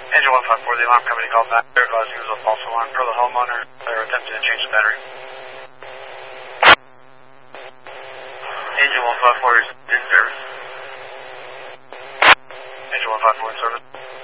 Engine 154, the alarm company called back. They're advising it was a false alarm per the homeowner. They're attempting to change the battery. Engine 154 is in service. Engine 154 in service.